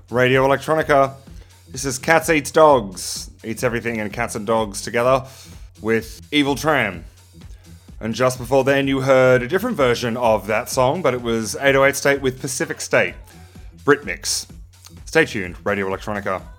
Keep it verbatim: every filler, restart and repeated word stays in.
Radio Electronica. This is Cats Eats Dogs. Eats everything and cats and dogs together with Evil Tram. And just before then you heard a different version of that song, but it was eight oh eight State with Pacific State. Britmix. Stay tuned, Radio Electronica.